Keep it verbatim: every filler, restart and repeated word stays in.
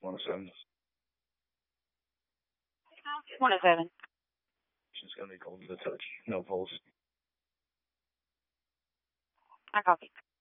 one oh seven. one oh seven. She's going to be cold to the touch. No pulse. I copy.